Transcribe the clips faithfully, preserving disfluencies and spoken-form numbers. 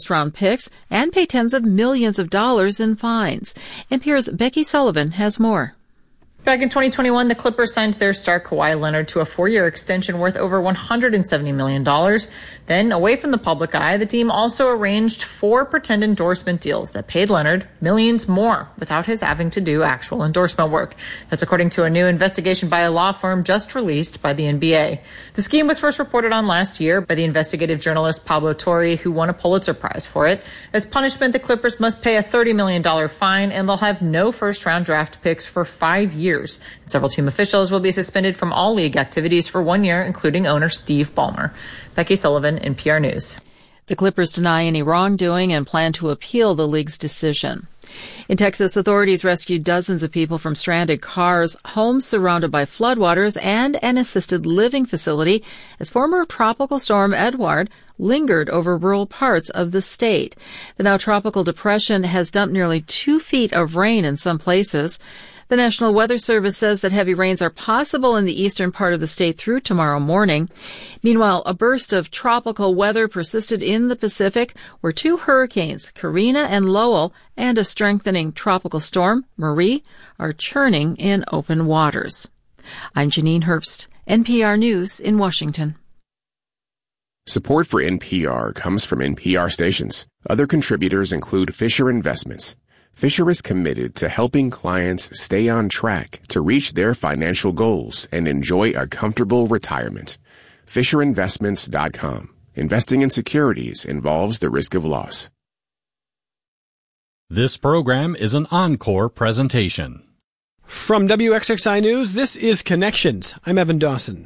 round picks and pay tens of millions of dollars in fines. N P R's Becky Sullivan has more. Back in twenty twenty-one, the Clippers signed their star Kawhi Leonard to a four-year extension worth over one hundred seventy million dollars. Then, away from the public eye, the team also arranged four pretend endorsement deals that paid Leonard millions more without his having to do actual endorsement work. That's according to a new investigation by a law firm just released by the N B A. The scheme was first reported on last year by the investigative journalist Pablo Torre, who won a Pulitzer Prize for it. As punishment, the Clippers must pay a thirty million dollars fine, and they'll have no first-round draft picks for five years. And several team officials will be suspended from all league activities for one year, including owner Steve Ballmer. Becky Sullivan, N P R News. The Clippers deny any wrongdoing and plan to appeal the league's decision. In Texas, authorities rescued dozens of people from stranded cars, homes surrounded by floodwaters, and an assisted living facility as former tropical storm Edouard lingered over rural parts of the state. The now tropical depression has dumped nearly two feet of rain in some places. The National Weather Service says that heavy rains are possible in the eastern part of the state through tomorrow morning. Meanwhile, a burst of tropical weather persisted in the Pacific, where two hurricanes, Karina and Lowell, and a strengthening tropical storm, Marie, are churning in open waters. I'm Janine Herbst, N P R News in Washington. Support for N P R comes from N P R stations. Other contributors include Fisher Investments. Fisher is committed to helping clients stay on track to reach their financial goals and enjoy a comfortable retirement. Fisher Investments dot com. Investing in securities involves the risk of loss. This program is an encore presentation. From W X X I News, this is Connections. I'm Evan Dawson.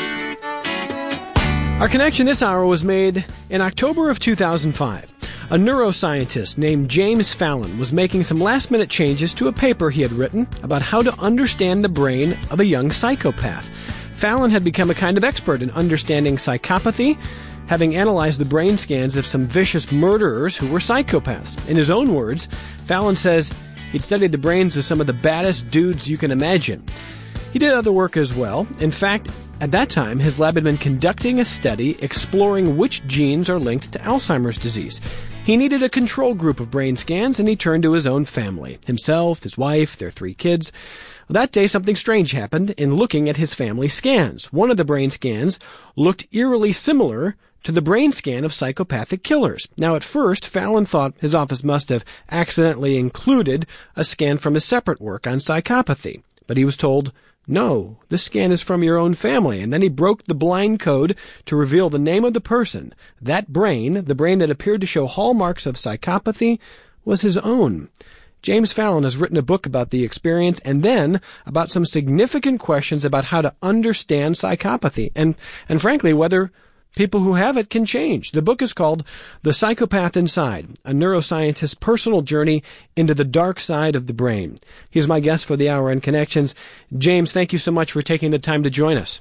Our connection this hour was made in October of two thousand five. A neuroscientist named James Fallon was making some last-minute changes to a paper he had written about how to understand the brain of a young psychopath. Fallon had become a kind of expert in understanding psychopathy, having analyzed the brain scans of some vicious murderers who were psychopaths. In his own words, Fallon says he'd studied the brains of some of the baddest dudes you can imagine. He did other work as well. In fact, at that time, his lab had been conducting a study exploring which genes are linked to Alzheimer's disease. He needed a control group of brain scans, and he turned to his own family, himself, his wife, their three kids. Well, that day, something strange happened in looking at his family scans. One of the brain scans looked eerily similar to the brain scan of psychopathic killers. Now, at first, Fallon thought his office must have accidentally included a scan from his separate work on psychopathy. But he was told, no, this scan is from your own family. And then he broke the blind code to reveal the name of the person. That brain, the brain that appeared to show hallmarks of psychopathy, was his own. James Fallon has written a book about the experience and then about some significant questions about how to understand psychopathy and, and frankly, whether people who have it can change. The book is called The Psychopath Inside, a neuroscientist's personal journey into the dark side of the brain. He's my guest for the Hour in Connections. James, thank you so much for taking the time to join us.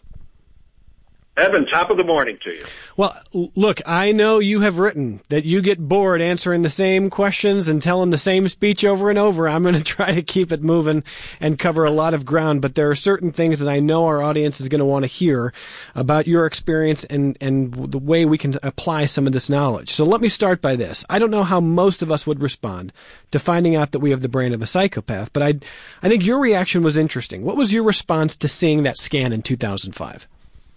Evan, top of the morning to you. Well, look, I know you have written that you get bored answering the same questions and telling the same speech over and over. I'm going to try to keep it moving and cover a lot of ground, but there are certain things that I know our audience is going to want to hear about your experience and, and the way we can apply some of this knowledge. So let me start by this. I don't know how most of us would respond to finding out that we have the brain of a psychopath, but I, I think your reaction was interesting. What was your response to seeing that scan in two thousand five?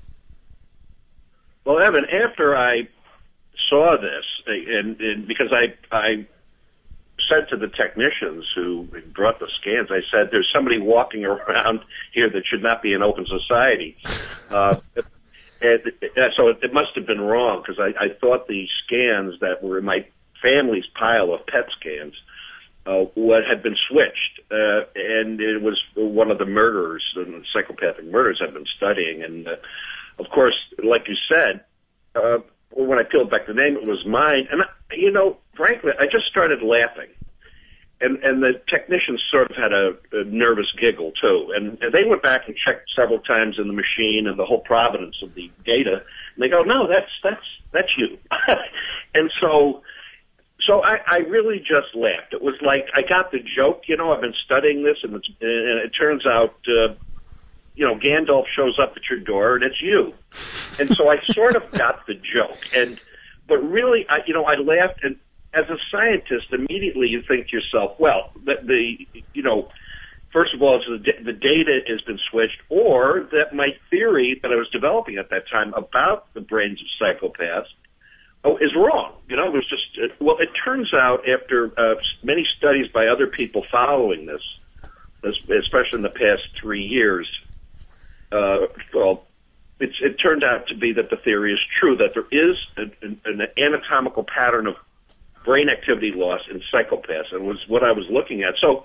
Well, Evan, after I saw this, and, and because I I said to the technicians who brought the scans, I said, there's somebody walking around here that should not be in open society. Uh, and, and so it, it must have been wrong, because I, I thought the scans that were in my family's pile of P E T scans uh, what had been switched, uh, and it was one of the murderers, the psychopathic murderers I've been studying, and uh, of course, like you said, uh, when I peeled back the name, it was mine. And, I, you know, frankly, I just started laughing. And and the technicians sort of had a, a nervous giggle, too. And, and they went back and checked several times in the machine and the whole provenance of the data. And they go, no, that's that's that's you. And so so I, I really just laughed. It was like I got the joke. You know, I've been studying this, and, it's, and it turns out... Uh, you know, Gandalf shows up at your door, and it's you. And so I sort of got the joke. And but really, I, you know, I laughed, and as a scientist, immediately you think to yourself, well, the, the you know, first of all, it's the, the data has been switched, or that my theory that I was developing at that time about the brains of psychopaths oh, is wrong. You know, it was just, uh, well, it turns out after uh, many studies by other people following this, especially in the past three years, uh, well, it's, it turned out to be that the theory is true, that there is an, an anatomical pattern of brain activity loss in psychopaths, and was what I was looking at. So,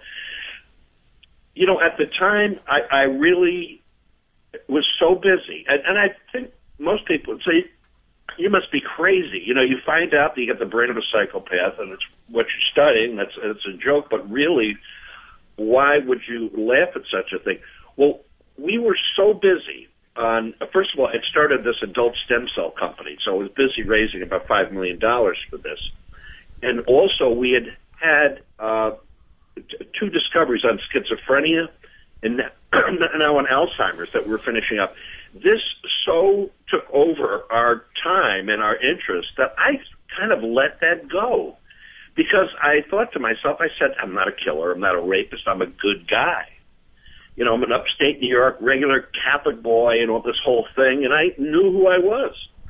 you know, at the time, I, I really was so busy, and, and I think most people would say, you must be crazy. You know, you find out that you get the brain of a psychopath, and it's what you're studying. That's it's a joke, but really, why would you laugh at such a thing? Well, we were so busy on, first of all, it started this adult stem cell company, so I was busy raising about five million dollars for this. And also, we had had uh, t- two discoveries on schizophrenia and now on Alzheimer's that we're finishing up. This so took over our time and our interest that I kind of let that go, because I thought to myself, I said, I'm not a killer, I'm not a rapist, I'm a good guy. You know, I'm an upstate New York regular Catholic boy and all this whole thing, and I knew who I was.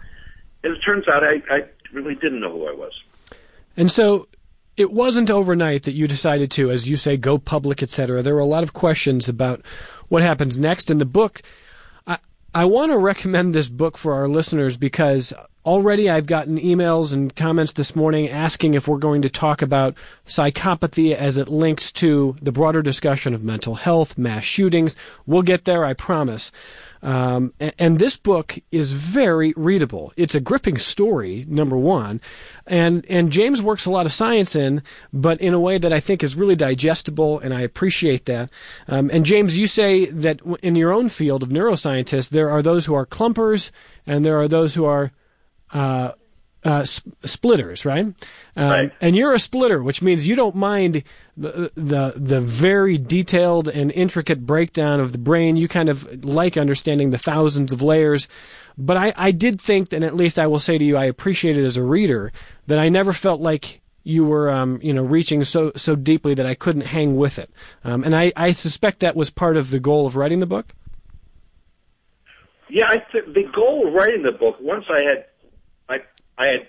And it turns out I, I really didn't know who I was. And so it wasn't overnight that you decided to, as you say, go public, et cetera. There were a lot of questions about what happens next. In the book, I, I want to recommend this book for our listeners because already I've gotten emails and comments this morning asking if we're going to talk about psychopathy as it links to the broader discussion of mental health, mass shootings. We'll get there, I promise. Um, and, and this book is very readable. It's a gripping story, number one, and and James works a lot of science in, but in a way that I think is really digestible, and I appreciate that. Um, and James, you say that in your own field of neuroscientists, there are those who are clumpers, and there are those who are uh, uh, sp- splitters, right? Um, right? And you're a splitter, which means you don't mind the the the very detailed and intricate breakdown of the brain. You kind of like understanding the thousands of layers. But I, I did think, and at least I will say to you, I appreciate it as a reader, that I never felt like you were, um, you know, reaching so so deeply that I couldn't hang with it. Um, and I, I suspect that was part of the goal of writing the book. Yeah, I th- the goal of writing the book, once I had, I I had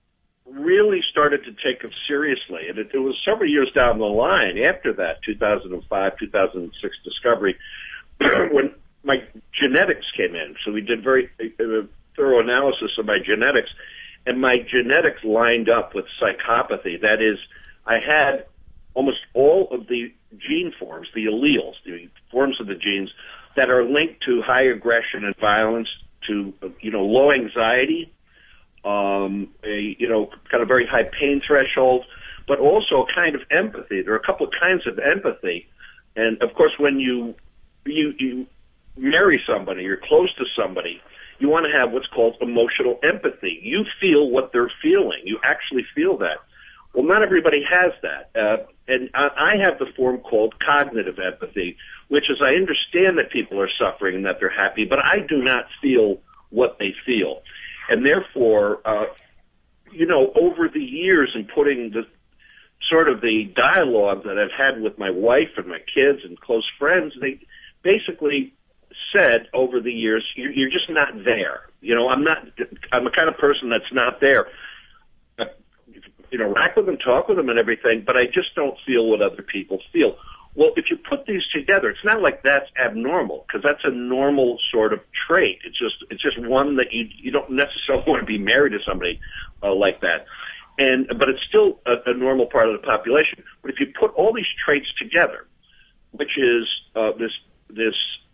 really started to take it seriously, and it, it was several years down the line after that, two thousand five, two thousand six discovery, when my genetics came in. So we did very uh, thorough analysis of my genetics, and my genetics lined up with psychopathy. That is, I had almost all of the gene forms, the alleles, the forms of the genes that are linked to high aggression and violence, to, you know, low anxiety, um, a, you know, kind of very high pain threshold, but also a kind of empathy. There are a couple of kinds of empathy. And of course, when you, you, you marry somebody, you're close to somebody, you want to have what's called emotional empathy. You feel what they're feeling. You actually feel that. Well, not everybody has that. Uh, and I, I have the form called cognitive empathy, which is I understand that people are suffering and that they're happy, but I do not feel what they feel. And therefore, uh, you know, over the years and putting the sort of the dialogue that I've had with my wife and my kids and close friends, they basically said over the years, you're, you're just not there. You know, I'm not, I'm the kind of person that's not there. Uh, you know, interact with them, talk with them and everything, but I just don't feel what other people feel. Well, if you put these together, it's not like that's abnormal, because that's a normal sort of trait. It's just it's just one that you you don't necessarily want to be married to somebody uh, like that, and but it's still a, a normal part of the population. But if you put all these traits together, which is uh, this this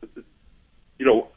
you know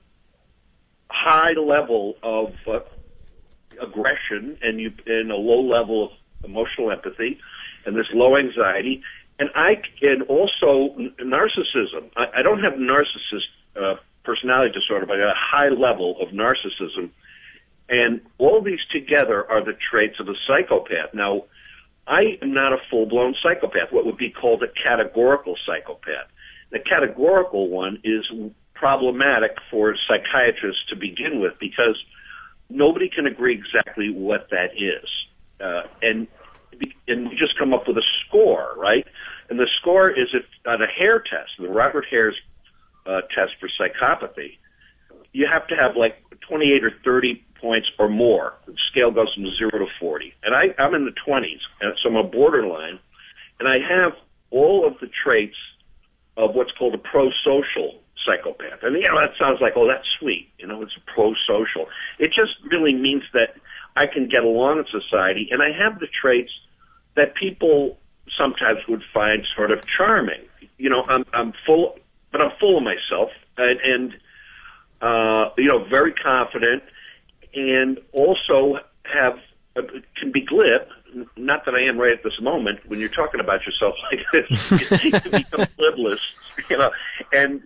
high level of uh, aggression and you and a low level of emotional empathy and this low anxiety. And I and also narcissism. I, I don't have narcissist uh, personality disorder, but I got a high level of narcissism. And all these together are the traits of a psychopath. Now, I am not a full-blown psychopath, what would be called a categorical psychopath. The categorical one is problematic for psychiatrists to begin with, because nobody can agree exactly what that is. Uh, and and you just come up with a score, right? And the score is if, on a Hare test, the Robert Hare's uh, test for psychopathy, you have to have like twenty-eight or thirty points or more. The scale goes from zero to forty. And I, I'm in the twenties, and so I'm a borderline, and I have all of the traits of what's called a pro-social psychopath. And, you know, that sounds like, oh, that's sweet. You know, it's a pro-social. It just really means that I can get along in society, and I have the traits that people sometimes would find sort of charming. You know, I'm, I'm full, but I'm full of myself, and, and uh, you know, very confident, and also have uh, can be glib. Not that I am right at this moment. When you're talking about yourself like this, you can become glibless, you know. And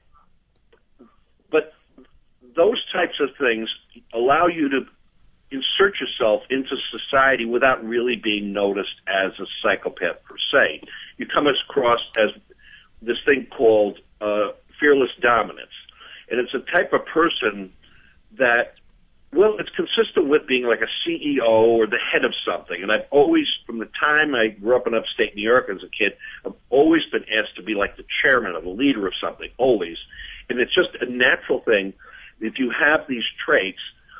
but those types of things allow you to insert yourself into society without really being noticed as a psychopath per se. You come across as this thing called uh, fearless dominance, and it's a type of person that, well, it's consistent with being like a C E O or the head of something. And I've always, from the time I grew up in upstate New York as a kid, I've always been asked to be like the chairman or the leader of something, always. And it's just a natural thing. If you have these traits,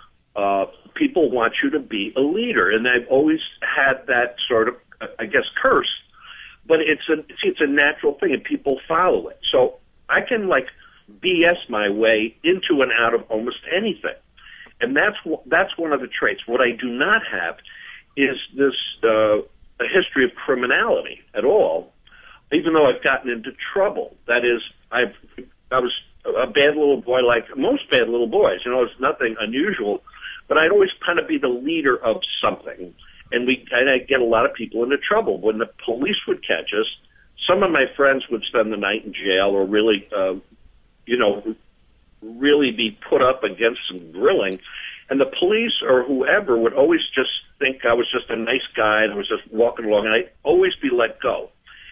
uh, people want you to be a leader. And I've always had that sort of, I guess, curse. But it's a, see, it's a natural thing, and people follow it. So I can, like, B S my way into and out of almost anything. And that's that's one of the traits. What I do not have is this uh, a history of criminality at all, even though I've gotten into trouble. That is, I've I was a bad little boy like most bad little boys. You know, it's nothing unusual, but I'd always kind of be the leader of something, and we and I'd get a lot of people into trouble. When the police would catch us, some of my friends would spend the night in jail, or really, uh, you know. really be put up against some grilling, and the police or whoever would always just think I was just a nice guy and I was just walking along, and I'd always be let go.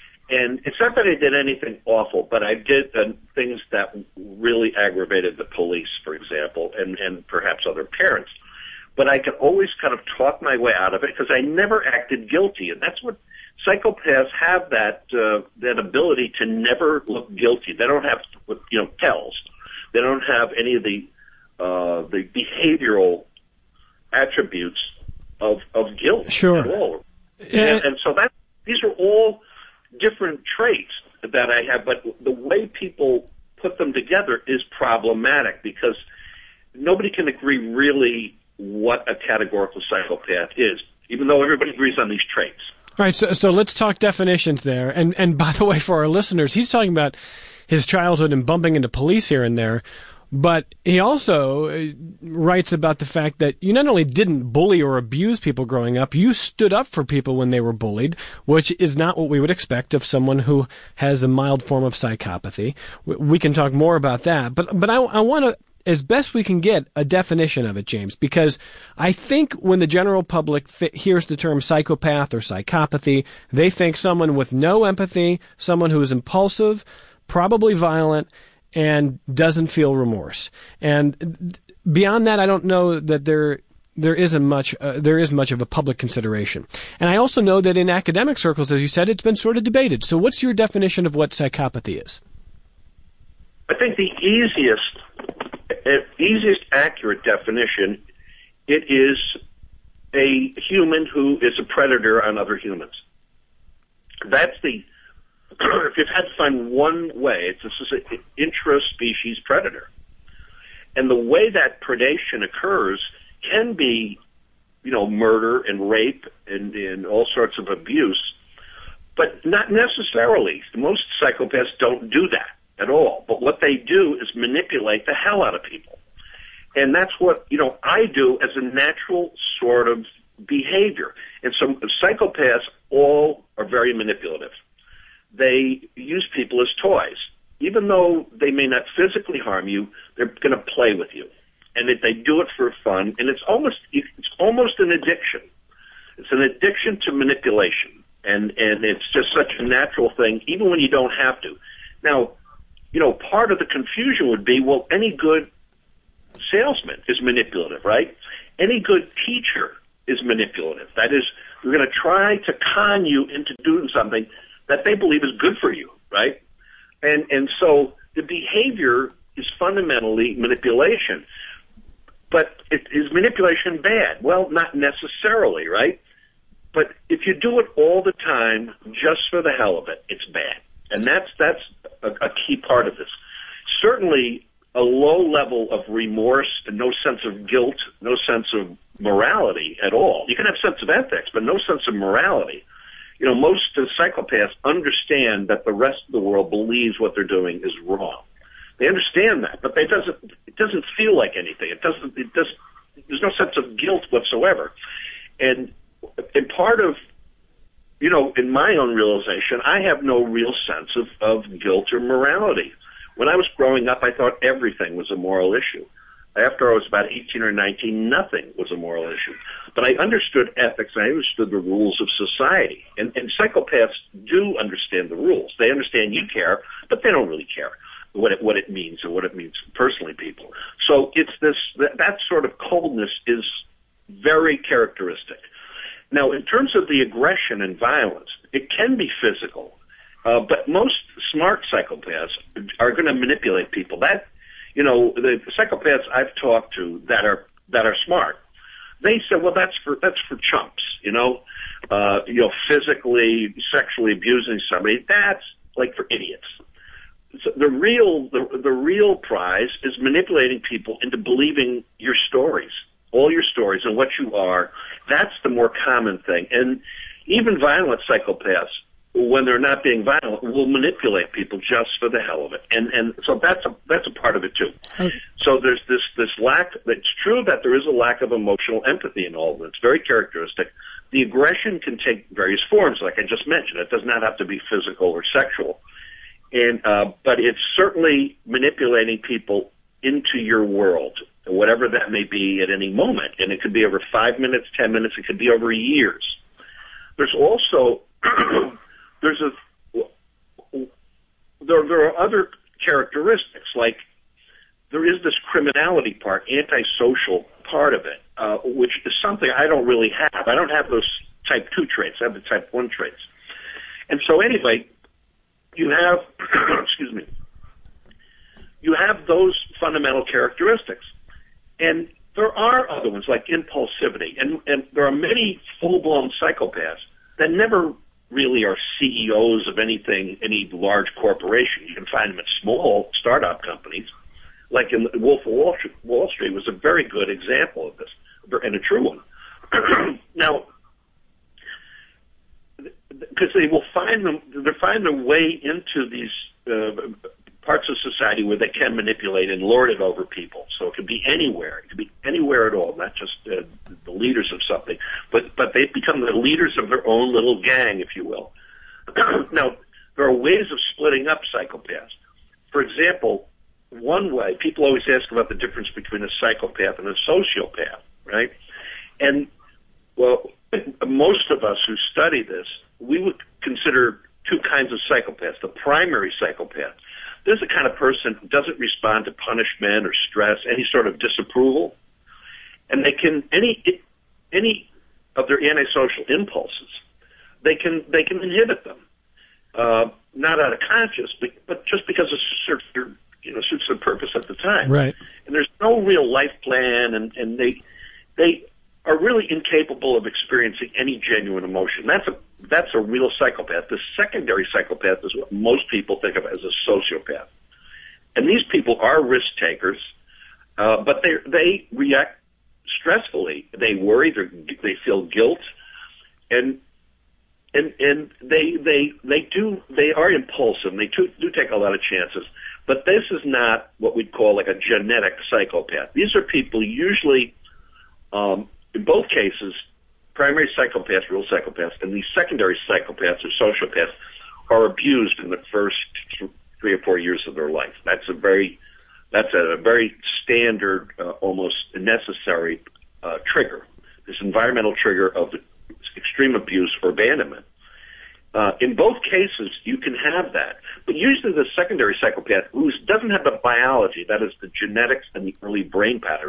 And it's not that I did anything awful, but I did uh, things that really aggravated the police, for example, and, and perhaps other parents. But I could always kind of talk my way out of it because I never acted guilty, and that's what psychopaths have, that uh, that ability to never look guilty. They don't have, you know, tells. They don't have any of the uh, the behavioral attributes of of guilt sure. at all. Yeah. And, and so that these are all different traits that I have, but the way people put them together is problematic because nobody can agree really what a categorical psychopath is, even though everybody agrees on these traits. All right, so so let's talk definitions there. And and by the way, for our listeners, he's talking about his childhood and bumping into police here and there, but he also writes about the fact that you not only didn't bully or abuse people growing up, you stood up for people when they were bullied, which is not what we would expect of someone who has a mild form of psychopathy. We can talk more about that, but but I, I want to, as best we can get, a definition of it, James, because I think when the general public th- hears the term psychopath or psychopathy, they think someone with no empathy, someone who is impulsive, probably violent, and doesn't feel remorse. And beyond that, I don't know that there there isn't much uh, there is much of a public consideration. And I also know that in academic circles, as you said, it's been sort of debated. So what's your definition of what psychopathy is? I think the easiest, easiest accurate definition, it is a human who is a predator on other humans. That's the if you've had to find one way, it's this is an intra-species predator. And the way that predation occurs can be, you know, murder and rape and, and all sorts of abuse, but not necessarily. Most psychopaths don't do that at all. But what they do is manipulate the hell out of people. And that's what, you know, I do as a natural sort of behavior. And so psychopaths all are very manipulative. They use people as toys. Even though they may not physically harm you, they're going to play with you. And they do it for fun, and it's almost it's almost an addiction. It's an addiction to manipulation, and, and it's just such a natural thing, even when you don't have to. Now, you know, part of the confusion would be, well, any good salesman is manipulative, right? any good teacher is manipulative. That is, they're going to try to con you into doing something that they believe is good for you, right? And and so the behavior is fundamentally manipulation. But it, is manipulation bad? Well, not necessarily, right? But if you do it all the time just for the hell of it, it's bad. And that's that's a, a key part of this. Certainly a low level of remorse and no sense of guilt, no sense of morality at all. You can have sense of ethics, but no sense of morality. You know, most uh, psychopaths understand that the rest of the world believes what they're doing is wrong. They understand that, but they doesn't. It doesn't feel like anything. It doesn't. It does. There's no sense of guilt whatsoever. And and part of, you know, in my own realization, I have no real sense of, of guilt or morality. When I was growing up, I thought everything was a moral issue. After I was about eighteen or nineteen, nothing was a moral issue. But I understood ethics, and I understood the rules of society. And, and psychopaths do understand the rules. They understand you care, but they don't really care what it, what it means and what it means personally, people. So it's this, that, that sort of coldness is very characteristic. Now, in terms of the aggression and violence, it can be physical, uh, but most smart psychopaths are going to manipulate people. That, you know, the psychopaths I've talked to that are that are smart, they say, well, that's for that's for chumps, you know, uh, you know, physically, sexually abusing somebody. That's like for idiots. So the real the, the real prize is manipulating people into believing your stories, all your stories and what you are. That's the more common thing. And even violent psychopaths, when they're not being violent, will manipulate people just for the hell of it. And and so that's a that's a part of it too. Okay. So there's this this lack. It's true that there is a lack of emotional empathy in all of it. It's very characteristic. The aggression can take various forms, like I just mentioned. It does not have to be physical or sexual. And uh, but it's certainly manipulating people into your world, whatever that may be at any moment. And it could be over five minutes, ten minutes. It could be over years. There's also there's a there there are other characteristics, like there is this criminality part, antisocial part of it, uh, which is something I don't really have. I don't have those type two traits. I have the type one traits. And so anyway, you have excuse me, you have those fundamental characteristics. And there are other ones like impulsivity, and, and there are many full-blown psychopaths that never really are C E Os of anything, any large corporation. You can find them at small startup companies, like in Wolf of Wall Street, Wall Street was a very good example of this, and a true one. Now, because they will find them, they find their way into these uh, parts of society where they can manipulate and lord it over people. So it could be anywhere. It could be anywhere at all, not just uh, the leaders of something, but but they become the leaders of their own little gang, if you will. Now, there are ways of splitting up psychopaths. For example, one way, people always ask about the difference between a psychopath and a sociopath, right? And, well, most of us who study this, we would consider two kinds of psychopaths. The primary psychopath, this is the kind of person who doesn't respond to punishment or stress, any sort of disapproval, and they can any any of their antisocial impulses, they can they can inhibit them, uh, not out of conscience, but, but just because it suits their you know suits their purpose at the time. Right. And there's no real life plan, and, and they they are really incapable of experiencing any genuine emotion. That's a that's a real psychopath. The secondary psychopath is what most people think of as a sociopath. And these people are risk takers, uh, but they they react stressfully. They worry. They feel guilt, and and and they they they do they are impulsive. And they do, do take a lot of chances. But this is not what we'd call like a genetic psychopath. These are people usually. Um, In both cases, primary psychopaths, real psychopaths, and these secondary psychopaths or sociopaths are abused in the first three or four years of their life. That's a very, that's a very standard, uh, almost necessary uh, trigger. This environmental trigger of extreme abuse or abandonment. Uh, in both cases, you can have that, but usually the secondary psychopath, who doesn't have the biology, that is the genetics and the early brain pattern,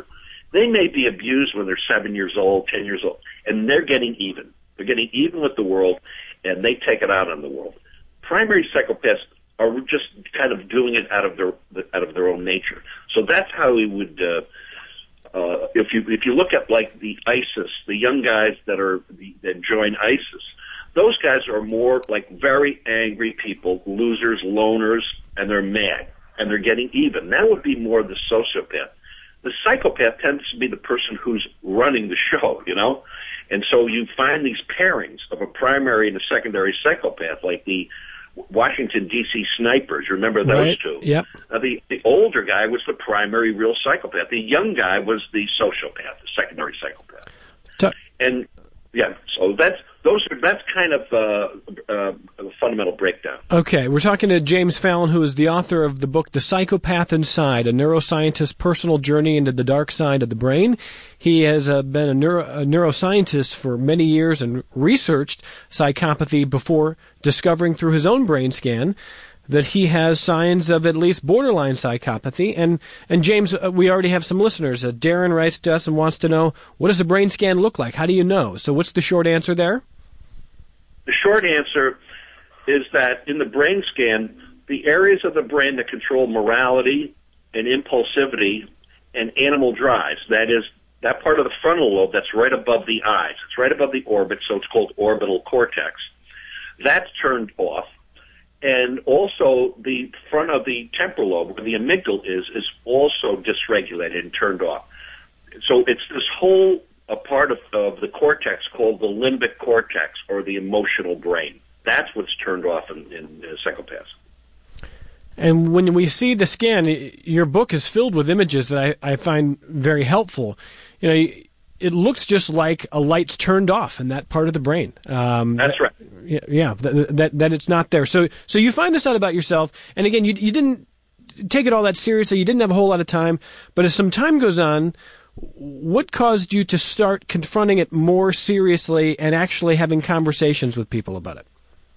They may be abused when they're seven years old, ten years old, and they're getting even. They're getting even with the world, and they take it out on the world. Primary psychopaths are just kind of doing it out of their out of their own nature. So that's how we would. Uh, uh, if you if you look at like the ISIS, the young guys that are that join ISIS, those guys are more like very angry people, losers, loners, and they're mad and they're getting even. That would be more the sociopath. The psychopath tends to be the person who's running the show, you know, and so you find these pairings of a primary and a secondary psychopath, like the Washington, D C snipers. Remember those right. two? Yep. Now, the, the older guy was the primary real psychopath. The young guy was the sociopath, the secondary psychopath. Ta- and, yeah, so that's those are that's kind of uh, uh, a fundamental breakdown. Okay, we're talking to James Fallon, who is the author of the book The Psychopath Inside, a neuroscientist's personal journey into the dark side of the brain. He has uh, been a, neuro, a neuroscientist for many years and researched psychopathy before discovering through his own brain scan that he has signs of at least borderline psychopathy. And, and James, uh, we already have some listeners. Uh, Darren writes to us and wants to know, what does a brain scan look like? How do you know? So what's the short answer there? The short answer is that in the brain scan, the areas of the brain that control morality and impulsivity and animal drives, that is, that part of the frontal lobe that's right above the eyes, it's right above the orbit, so it's called orbital cortex, that's turned off. And also the front of the temporal lobe, where the amygdala is, is also dysregulated and turned off. So it's this whole a part of, of the cortex called the limbic cortex, or the emotional brain. That's what's turned off in, in uh, psychopaths. And when we see the scan, your book is filled with images that I, I find very helpful. You know, it looks just like a light's turned off in that part of the brain. Um, That's right. Yeah, yeah that, that that it's not there. So so you find this out about yourself. And again, you you didn't take it all that seriously. You didn't have a whole lot of time. But as some time goes on, what caused you to start confronting it more seriously and actually having conversations with people about it?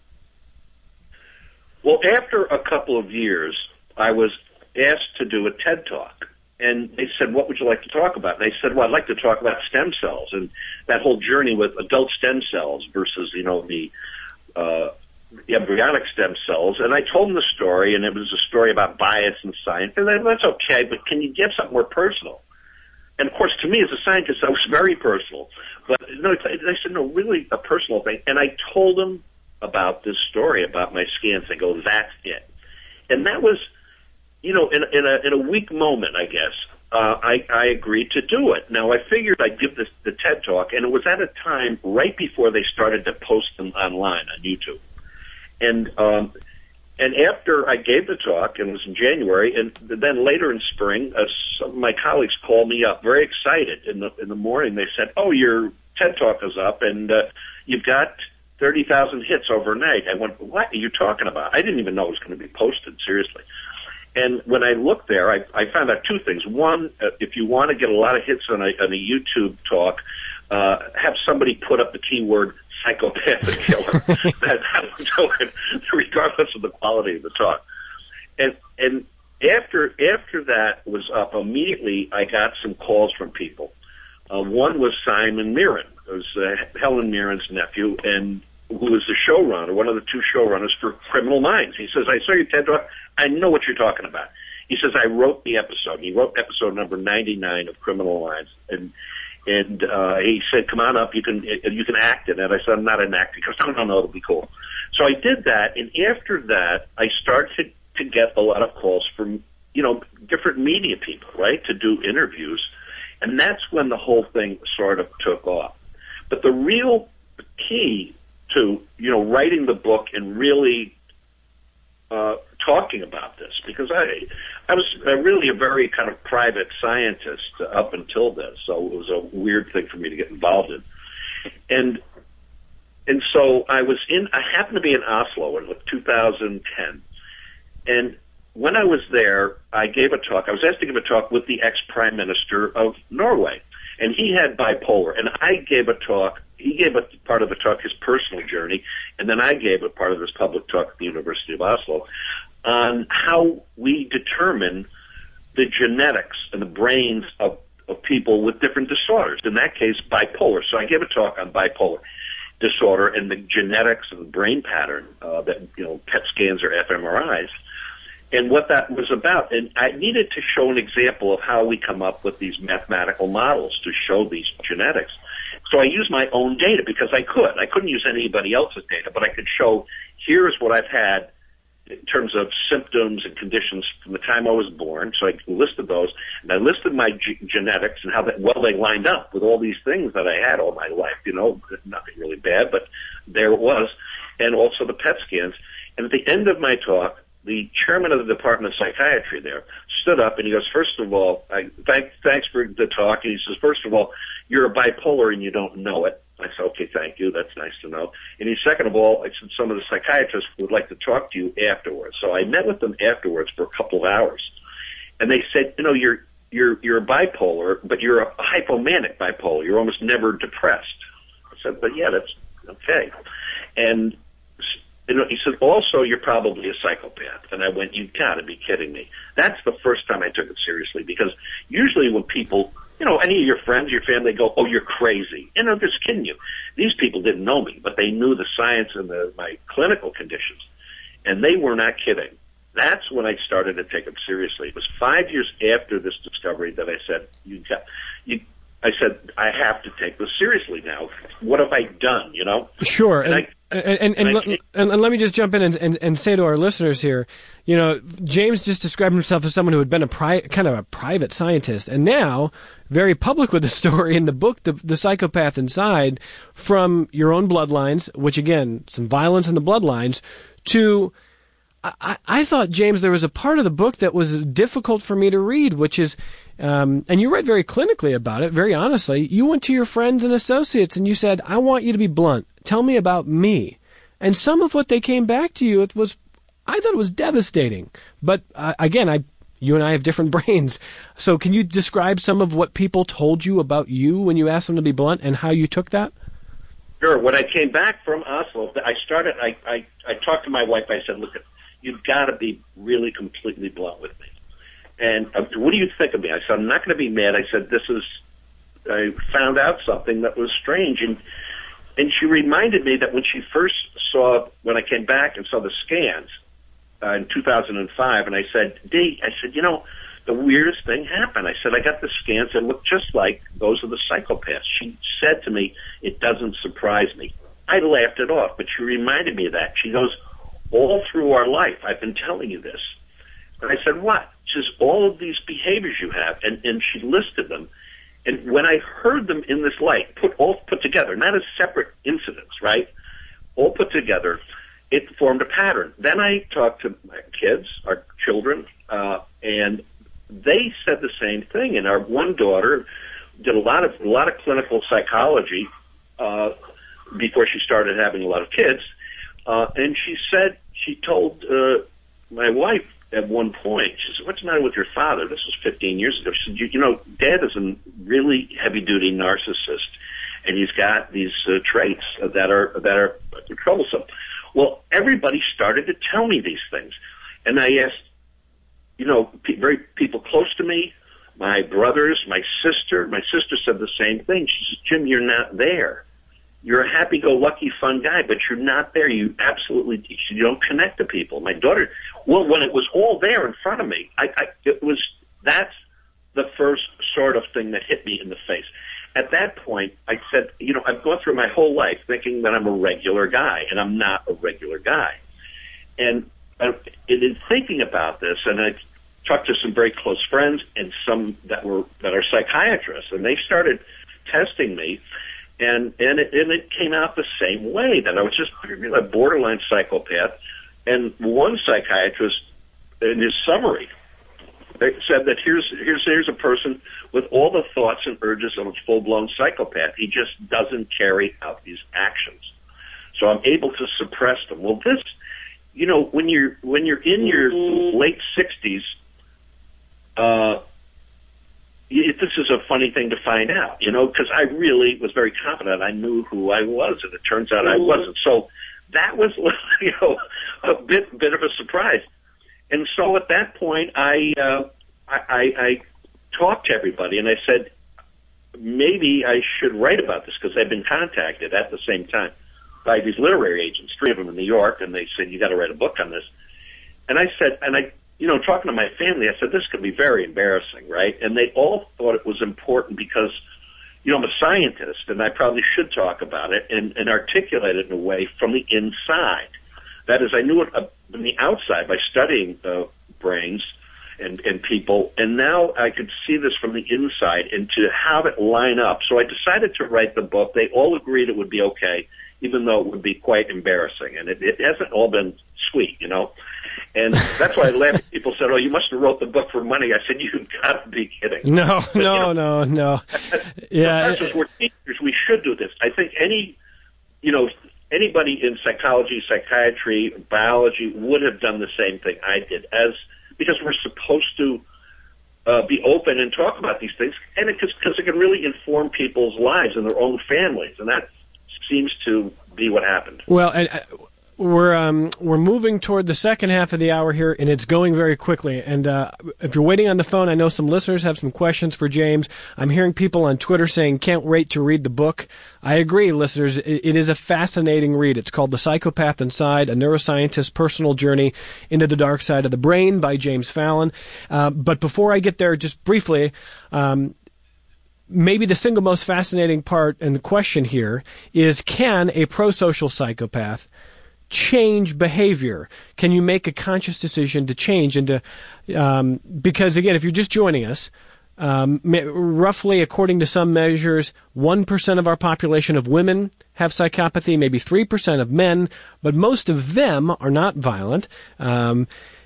Well, after a couple of years, I was asked to do a TED Talk. And they said, what would you like to talk about? And they said, well, I'd like to talk about stem cells and that whole journey with adult stem cells versus, you know, the, uh, the embryonic stem cells. And I told them the story, and it was a story about bias and science. And they said, that's okay, but can you give something more personal? And, of course, to me as a scientist, that was very personal. But no, they said, no, really a personal thing. And I told them about this story about my scans. They go, that's it. And that was, you know, in, in, a, in a weak moment, I guess, uh, I, I agreed to do it. Now, I figured I'd give this, the TED Talk, and it was at a time right before they started to post them online on YouTube. And um, and after I gave the talk, and it was in January, and then later in spring, uh, some of my colleagues called me up, very excited. In the in the morning, they said, "Oh, your TED Talk is up, and uh, you've got thirty thousand hits overnight." I went, "What are you talking about?" I didn't even know it was going to be posted, seriously. And when I looked there, I, I found out two things. One, uh, if you want to get a lot of hits on a, on a YouTube talk, uh, have somebody put up the keyword psychopathic killer. that, that will do it, regardless of the quality of the talk. And and after after that was up, immediately I got some calls from people. Uh, one was Simon Mirren, it was uh, Helen Mirren's nephew, and who was the showrunner, one of the two showrunners for Criminal Minds. He says, "I saw your TED Talk. I know what you're talking about." He says, "I wrote the episode." He wrote episode number ninety-nine of Criminal Minds, and and uh, he said, "Come on up, you can you can act in it." I said, "I'm not an actor." He goes, "No, no, no, it'll be cool." So I did that, and after that, I started to get a lot of calls from, you know, different media people, right, to do interviews, and that's when the whole thing sort of took off. But the real key to, you know, writing the book and really uh, talking about this, because I I was really a very kind of private scientist up until this, so it was a weird thing for me to get involved in. And and so I was in, I happened to be in Oslo in two thousand ten, and when I was there, I gave a talk. I was asked to give a talk with the ex-prime minister of Norway, and he had bipolar, and I gave a talk. He gave a part of the talk, his personal journey, and then I gave a part of this public talk at the University of Oslo on how we determine the genetics and the brains of, of people with different disorders. In that case, bipolar. So I gave a talk on bipolar disorder and the genetics of the brain pattern uh, that, you know, P E T scans or fMRIs, and what that was about. And I needed to show an example of how we come up with these mathematical models to show these genetics. So I used my own data because I could. I couldn't use anybody else's data, but I could show, here's what I've had in terms of symptoms and conditions from the time I was born. So I listed those, and I listed my g- genetics and how that, well they lined up with all these things that I had all my life, you know, nothing really bad, but there it was, and also the P E T scans. And at the end of my talk, the chairman of the Department of Psychiatry there stood up and he goes, first of all, I, thank, thanks for the talk. And he says, first of all, you're a bipolar and you don't know it. I said, okay, thank you. That's nice to know. And he, second of all, I said, some of the psychiatrists would like to talk to you afterwards. So I met with them afterwards for a couple of hours. And they said, you know, you're, you're, you're a bipolar, but you're a hypomanic bipolar. You're almost never depressed. I said, but yeah, that's okay. And you know, he said, also, you're probably a psychopath. And I went, you've got to be kidding me. That's the first time I took it seriously, because usually when people, you know, any of your friends, your family go, oh, you're crazy. And I'm just kidding you. These people didn't know me, but they knew the science and the, my clinical conditions. And they were not kidding. That's when I started to take it seriously. It was five years after this discovery that I said, you got, you, I said, I have to take this seriously now. What have I done, you know? Sure. And, and, I, and, and, and, and, and, and let me just jump in and, and, and say to our listeners here, you know, James just described himself as someone who had been a pri- kind of a private scientist, and now very public with the story in the book, the, the Psychopath Inside, from your own bloodlines, which again, some violence in the bloodlines, to... I, I thought, James, there was a part of the book that was difficult for me to read, which is, um, and you write very clinically about it, very honestly. You went to your friends and associates and you said, I want you to be blunt. Tell me about me. And some of what they came back to you with was, I thought it was devastating. But uh, again, I, you and I have different brains. So can you describe some of what people told you about you when you asked them to be blunt and how you took that? Sure. When I came back from Oslo, I started, I, I, I talked to my wife. I said, look, you've got to be really completely blunt with me. And uh, what do you think of me? I said, I'm not going to be mad. I said, this is, I found out something that was strange. And and she reminded me that when she first saw, when I came back and saw the scans uh, in two thousand five, and I said, Dee, I said, you know, the weirdest thing happened. I said, I got the scans that look just like those of the psychopaths. She said to me, it doesn't surprise me. I laughed it off, but she reminded me of that. She goes, all through our life, I've been telling you this. And I said, what? She says, all of these behaviors you have, and, and she listed them. And when I heard them in this light, put all put together, not as separate incidents, right? All put together, it formed a pattern. Then I talked to my kids, our children, uh, and they said the same thing. And our one daughter did a lot of a lot of clinical psychology uh, before she started having a lot of kids. Uh, and she said, she told uh, my wife at one point, she said, what's the matter with your father? This was fifteen years ago. She said, you, you know, Dad is a really heavy-duty narcissist, and he's got these uh, traits that are that are troublesome. Well, everybody started to tell me these things. And I asked, you know, pe- very people close to me, my brothers, my sister. My sister said the same thing. She said, Jim, you're not there. You're a happy-go-lucky, fun guy, but you're not there. You absolutely you don't connect to people. My daughter, well, when it was all there in front of me, I, I, it was that's the first sort of thing that hit me in the face. At that point, I said, you know, I've gone through my whole life thinking that I'm a regular guy, and I'm not a regular guy. And uh, in thinking about this, and I talked to some very close friends and some that were that are psychiatrists, and they started testing me. And and it, and it came out the same way, that I was just a borderline psychopath. And one psychiatrist, in his summary, said that here's here's here's a person with all the thoughts and urges of a full-blown psychopath. He just doesn't carry out these actions. So I'm able to suppress them. Well, this, you know, when you're when you're in your late sixties, uh. this is a funny thing to find out, you know, because I really was very confident. I knew who I was, and it turns out I wasn't. So that was, you know, a bit bit of a surprise. And so at that point, I uh, I, I talked to everybody, and I said, maybe I should write about this, because I've been contacted at the same time by these literary agents, three of them in New York, and they said, you got to write a book on this. And I said, and I, you know, talking to my family, I said, this could be very embarrassing, right? And they all thought it was important because, you know, I'm a scientist, and I probably should talk about it and, and articulate it in a way from the inside. That is, I knew it uh, from the outside by studying uh, brains and, and people, and now I could see this from the inside and to have it line up. So I decided to write the book. They all agreed it would be okay, even though it would be quite embarrassing. And it, it hasn't all been sweet, you know. And that's why I laughed. People said, oh, you must have wrote the book for money. I said, you've got to be kidding. No, but, no, you no, know, no. Yeah. Professors, we're teachers. We should do this. I think any, you know, anybody in psychology, psychiatry, biology would have done the same thing I did, as because we're supposed to uh, be open and talk about these things, and it because it can really inform people's lives and their own families, and that seems to be what happened. Well, and uh, we're um, we're moving toward the second half of the hour here, and it's going very quickly. And uh, if you're waiting on the phone, I know some listeners have some questions for James. I'm hearing people on Twitter saying, can't wait to read the book. I agree, listeners. It, it is a fascinating read. It's called The Psychopath Inside, A Neuroscientist's Personal Journey into the Dark Side of the Brain by James Fallon. Uh, but before I get there, just briefly, um, maybe the single most fascinating part and the question here is, can a prosocial psychopath change behavior? Can you make a conscious decision to change into, um, because again, if you're just joining us, um, roughly, according to some measures, one percent of our population of women have psychopathy, maybe three percent of men, but most of them are not violent. Um,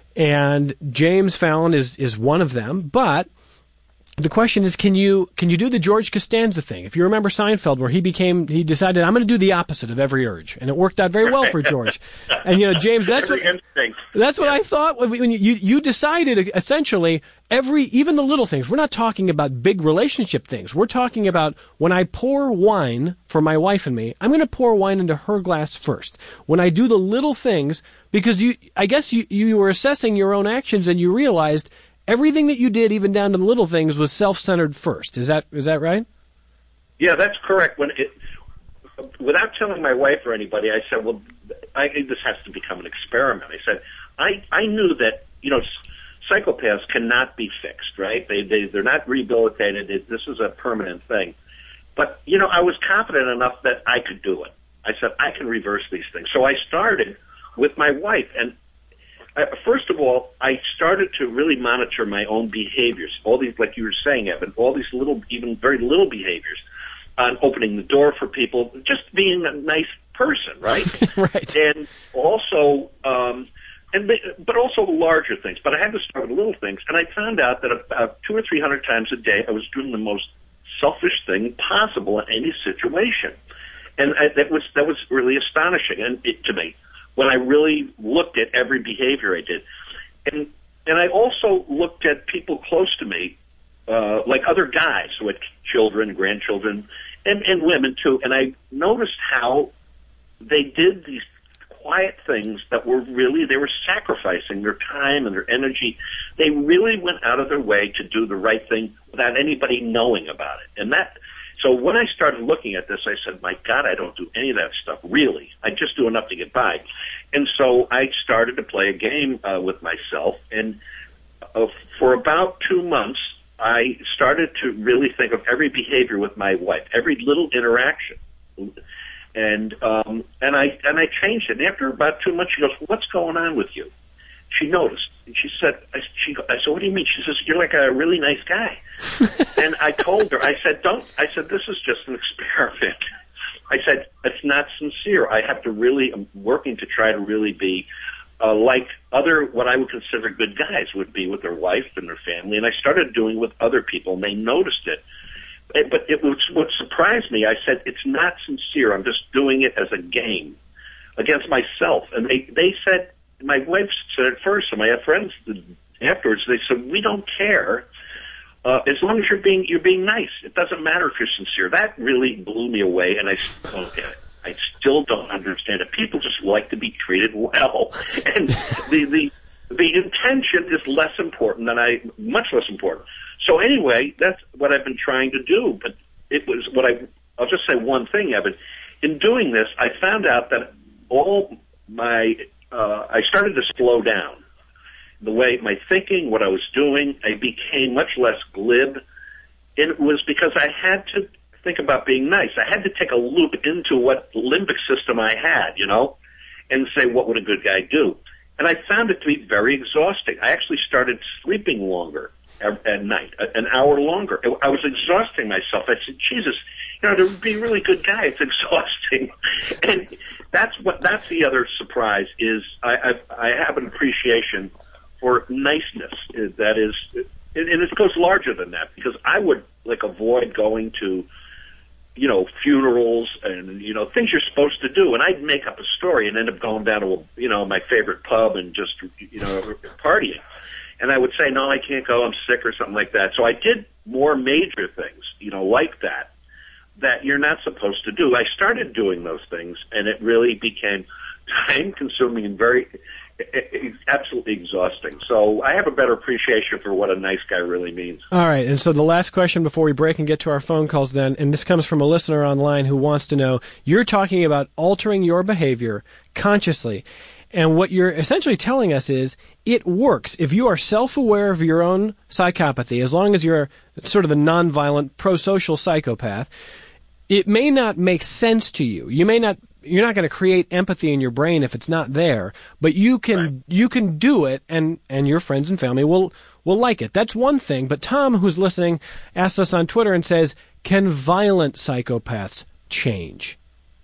and James Fallon is, is one of them, but the question is, can you can you do the George Costanza thing? If you remember Seinfeld, where he became he decided, I'm going to do the opposite of every urge, and it worked out very well for George. And you know, James, that's what that's what I thought when you you decided essentially every even the little things. We're not talking about big relationship things. We're talking about when I pour wine for my wife and me, I'm going to pour wine into her glass first. When I do the little things, because you, I guess you you were assessing your own actions and you realized everything that you did, even down to the little things, was self-centered first. Is that is that right? Yeah, that's correct. When it, without telling my wife or anybody, I said, "Well, I, this has to become an experiment." I said, "I I knew that you know psychopaths cannot be fixed, right? They they they're not rehabilitated. It, this is a permanent thing." But you know, I was confident enough that I could do it. I said, "I can reverse these things." So I started with my wife, and Uh, first of all, I started to really monitor my own behaviors. All these, like you were saying, Evan, all these little, even very little behaviors on opening the door for people, just being a nice person, right? Right. And also, um, and they, but also larger things. But I had to start with little things, and I found out that about two or three hundred times a day, I was doing the most selfish thing possible in any situation, and I, that was that was really astonishing, and it, to me. When I really looked at every behavior I did. And and I also looked at people close to me, uh, like other guys who had children, grandchildren, and, and women too, and I noticed how they did these quiet things that were really, they were sacrificing their time and their energy. They really went out of their way to do the right thing without anybody knowing about it. And that... So when I started looking at this, I said, my God, I don't do any of that stuff, really. I just do enough to get by. And so I started to play a game uh, with myself, and uh, for about two months, I started to really think of every behavior with my wife, every little interaction. And um, and I and I changed it. And after about two months, she goes, what's going on with you? She noticed, and she said, I, she, I said, what do you mean? She says, you're like a really nice guy. And I told her, I said, don't, I said, this is just an experiment. I said, it's not sincere. I have to really, I'm working to try to really be uh, like other, what I would consider good guys would be with their wife and their family. And I started doing it with other people, and they noticed it. it but it was, what surprised me, I said, it's not sincere. I'm just doing it as a game against myself. And they, they said, my wife said at first, and my friends afterwards, they said, we don't care uh, as long as you're being you're being nice. It doesn't matter if you're sincere. That really blew me away, and I still don't get it. I still don't understand it. People just like to be treated well, and the the the intention is less important than I much less important. So anyway, that's what I've been trying to do. But it was what I, I'll just say one thing, Evan. In doing this, I found out that all my, uh, I started to slow down. The way my thinking, what I was doing, I became much less glib. And it was because I had to think about being nice. I had to take a look into what limbic system I had, you know, and say, what would a good guy do? And I found it to be very exhausting. I actually started sleeping longer at night, an hour longer. I was exhausting myself. I said, Jesus, you know, to be a really good guy, it's exhausting. And that's what, that's the other surprise is I, I, I have an appreciation for niceness. That is, and it goes larger than that, because I would, like, avoid going to, you know, funerals and, you know, things you're supposed to do. And I'd make up a story and end up going down to, you know, my favorite pub and just, you know, partying. And I would say, no, I can't go, I'm sick or something like that. So I did more major things, you know, like that, that you're not supposed to do. I started doing those things, and it really became time-consuming and very, absolutely exhausting. So I have a better appreciation for what a nice guy really means. All right, and so the last question before we break and get to our phone calls then, and this comes from a listener online who wants to know, you're talking about altering your behavior consciously. And what you're essentially telling us is it works. If you are self-aware of your own psychopathy, as long as you're sort of a nonviolent, pro-social psychopath, it may not make sense to you. You may not, you're not going to create empathy in your brain if it's not there, but you can, right. you can do it, and, and your friends and family will, will like it. That's one thing. But Tom, who's listening, asks us on Twitter and says, can violent psychopaths change?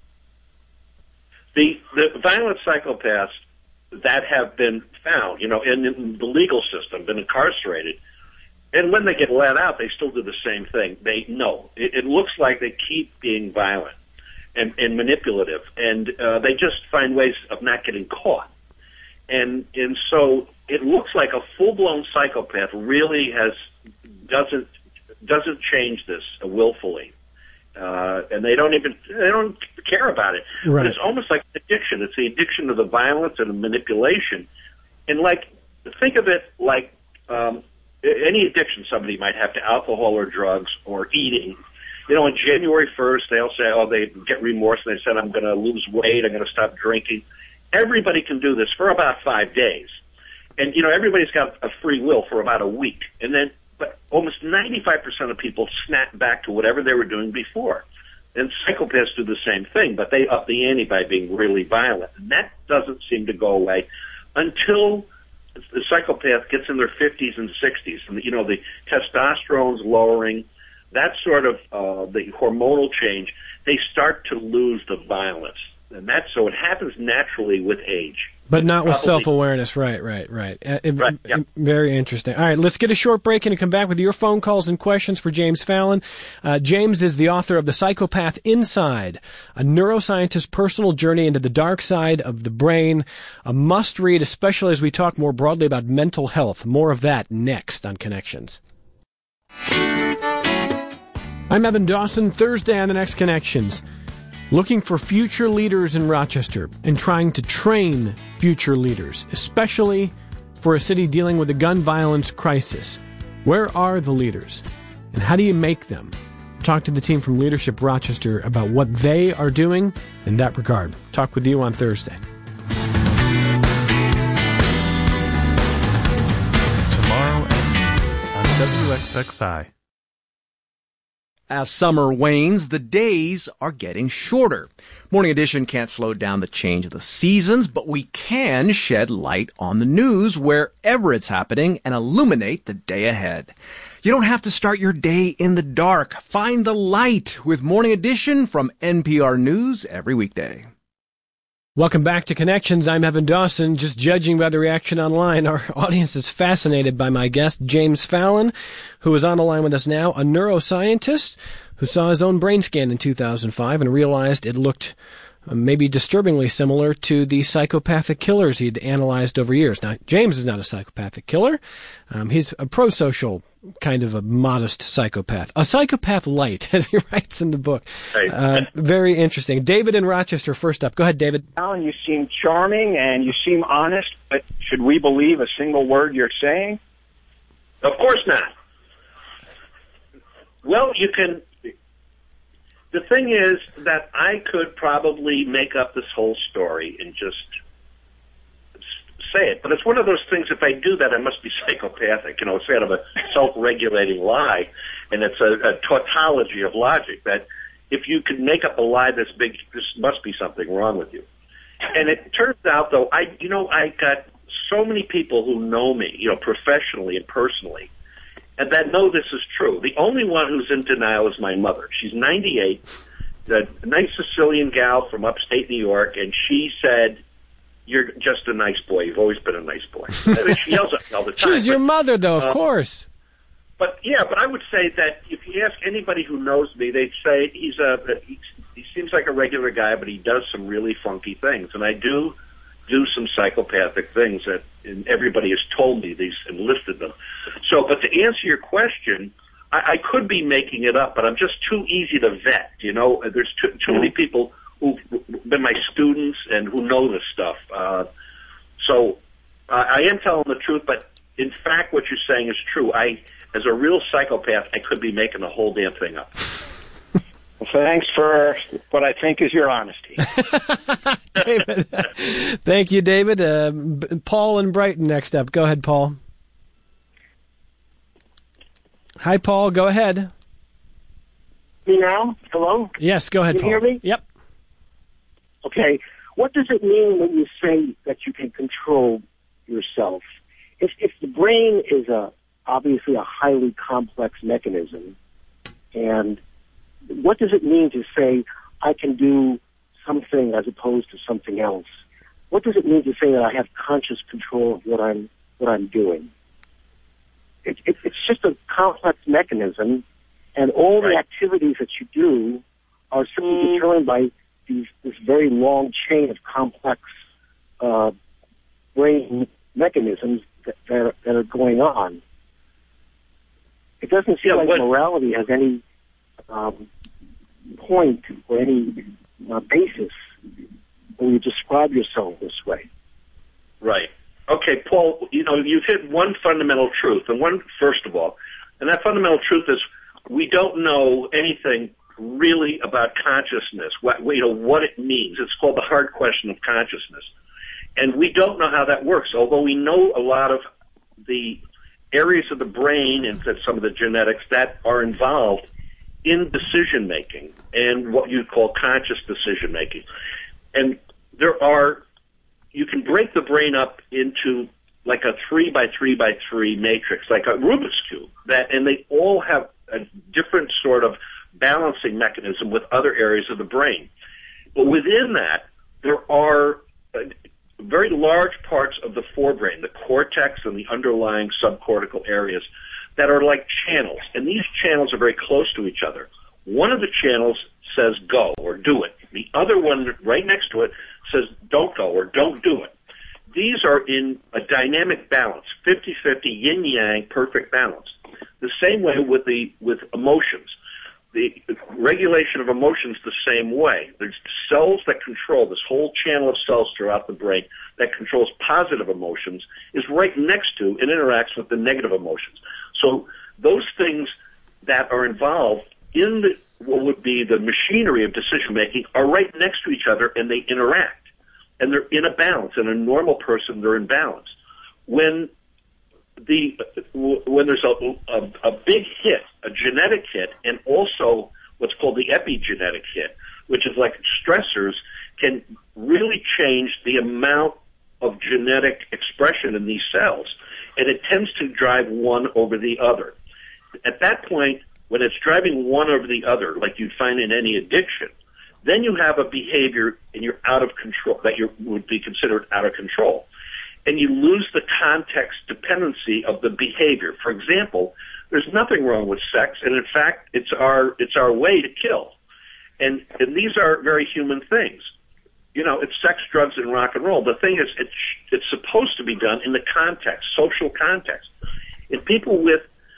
The, the violent psychopaths that have been found, you know, in, in the legal system, been incarcerated, and when they get let out, they still do the same thing. They know. It, it looks like they keep being violent and, and manipulative, and uh, they just find ways of not getting caught. And and so it looks like a full-blown psychopath really has doesn't doesn't change this willfully. Uh, and they don't even, they don't care about it. Right. But it's almost like an addiction. It's the addiction to the violence and the manipulation. And like, think of it like, um, any addiction somebody might have to alcohol or drugs or eating. You know, on January first, they'll say, oh, they get remorse and they said, I'm going to lose weight, I'm going to stop drinking. Everybody can do this for about five days. And, you know, everybody's got a free will for about a week. And then, but almost ninety-five percent of people snap back to whatever they were doing before. And psychopaths do the same thing, but they up the ante by being really violent. And that doesn't seem to go away until the psychopath gets in their fifties and sixties. And, you know, the testosterone's lowering, that sort of, uh, the hormonal change, they start to lose the violence. And that's, so it happens naturally with age. But not with self-awareness. Right, right, right. It, right yeah. Very interesting. All right, let's get a short break and come back with your phone calls and questions for James Fallon. Uh, James is the author of The Psychopath Inside, a neuroscientist's personal journey into the dark side of the brain. A must-read, especially as we talk more broadly about mental health. More of that next on Connections. I'm Evan Dawson. Thursday on The Next Connections. Looking for future leaders in Rochester and trying to train future leaders, especially for a city dealing with a gun violence crisis. Where are the leaders, and how do you make them? Talk to the team from Leadership Rochester about what they are doing in that regard. Talk with you on Thursday. Tomorrow at noon on W X X I. As summer wanes, the days are getting shorter. Morning Edition can't slow down the change of the seasons, but we can shed light on the news wherever it's happening and illuminate the day ahead. You don't have to start your day in the dark. Find the light with Morning Edition from N P R News every weekday. Welcome back to Connections. I'm Evan Dawson. Just judging by the reaction online, our audience is fascinated by my guest, James Fallon, who is on the line with us now, a neuroscientist who saw his own brain scan in two thousand five and realized it looked uh, maybe disturbingly similar to the psychopathic killers he'd analyzed over years. Now, James is not a psychopathic killer. Um, he's a pro-social kind of a modest psychopath. A psychopath light, as he writes in the book. Uh, very interesting. David in Rochester, first up. Go ahead, David. Alan, you seem charming and you seem honest, but should we believe a single word you're saying? Of course not. Well, you can. The thing is that I could probably make up this whole story and just say it. But it's one of those things, if I do that, I must be psychopathic. You know, it's kind of a self-regulating lie, and it's a, a tautology of logic that if you can make up a lie this big, there must be something wrong with you. And it turns out, though, I, you know, I got so many people who know me, you know, professionally and personally, and that know this is true. The only one who's in denial is my mother. She's ninety-eight, a nice Sicilian gal from upstate New York, and she said, "You're just a nice boy. You've always been a nice boy." I mean, she yells at me all the time. She was your but, mother, though, of uh, course. But yeah, but I would say that if you ask anybody who knows me, they'd say he's a he, he seems like a regular guy, but he does some really funky things, and I do do some psychopathic things that and everybody has told me these and listed them. So, but to answer your question, I, I could be making it up, but I'm just too easy to vet. You know, there's too, too many people who've been my students and who know this stuff. Uh, so uh, I am telling the truth, but in fact, what you're saying is true. I, as a real psychopath, I could be making the whole damn thing up. Well, thanks for what I think is your honesty. David. Thank you, David. Uh, Paul in Brighton next up. Go ahead, Paul. Hi, Paul. Go ahead. Me now? Hello? Yes, go ahead, Can you Paul. hear me? Yep. Okay. What does it mean when you say that you can control yourself? If, if the brain is a obviously a highly complex mechanism, and what does it mean to say I can do something as opposed to something else? What does it mean to say that I have conscious control of what I'm what I'm doing? It, it, it's just a complex mechanism, and all right. the activities that you do are simply determined by these, this very long chain of complex uh, brain mechanisms that, that, are, that are going on. It doesn't seem yeah, like what, morality has any um, point or any uh, basis when you describe yourself this way. Right. Okay, Paul, you know, you've hit one fundamental truth, and one, first of all, and that fundamental truth is we don't know anything really about consciousness, what, you know, what it means. It's called the hard question of consciousness. And we don't know how that works, although we know a lot of the areas of the brain and some of the genetics that are involved in decision-making and what you call conscious decision-making. And there are, you can break the brain up into like a three by three by three matrix, like a Rubik's Cube, that, and they all have a different sort of balancing mechanism with other areas of the brain. But within that, there are very large parts of the forebrain, the cortex and the underlying subcortical areas, that are like channels. And these channels are very close to each other. One of the channels says go or do it. The other one right next to it says don't go or don't do it. These are in a dynamic balance, fifty-fifty, yin-yang, perfect balance. The same way with the with emotions. The regulation of emotions the same way. There's cells that control this whole channel of cells throughout the brain that controls positive emotions is right next to and interacts with the negative emotions. So those things that are involved in the, what would be the machinery of decision making are right next to each other, and they interact. And they're in a balance. In a normal person, they're in balance. When the when there's a, a, a big hit, a genetic hit, and also what's called the epigenetic hit, which is like stressors, can really change the amount of genetic expression in these cells, and it tends to drive one over the other. At that point, when it's driving one over the other, like you'd find in any addiction, then you have a behavior and you're out of control, that you would be considered out of control. And you lose the context dependency of the behavior. For example, there's nothing wrong with sex, and in fact, it's our it's our way to kill. And and these are very human things. You know, it's sex, drugs, and rock and roll. The thing is, it's it's supposed to be done in the context, social context. In people with